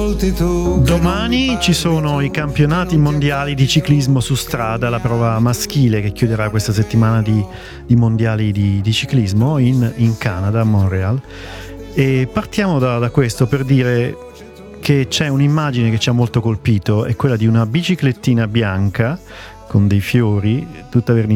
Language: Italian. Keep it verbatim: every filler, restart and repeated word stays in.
ascolti tu. Domani ci sono i campionati mondiali di ciclismo su strada, la prova maschile che chiuderà questa settimana di, di mondiali di, di ciclismo in, in Canada, a Montreal. E partiamo da, da questo per dire che c'è un'immagine che ci ha molto colpito, è quella di una biciclettina bianca con dei fiori, tutta verniciata,